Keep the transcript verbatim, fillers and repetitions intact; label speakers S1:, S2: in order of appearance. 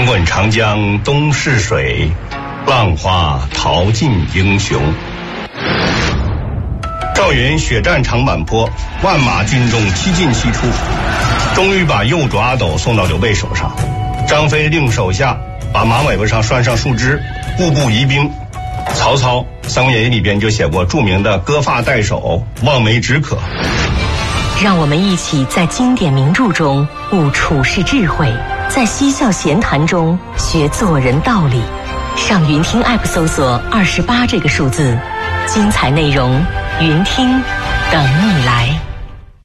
S1: 滚长江东逝水，浪花淘尽英雄。赵云血战长坂坡，万马军中七进七出，终于把右主阿斗送到刘备手上。张飞令手下把马尾巴上拴上树枝，步步疑兵。曹操《三国演义》里边就写过著名的割发代首，望梅止渴。
S2: 让我们一起在经典名著中悟处世智慧，在嬉笑闲谈中学做人道理。上云听 App 搜索二十八这个数字，精彩内容云听等你来。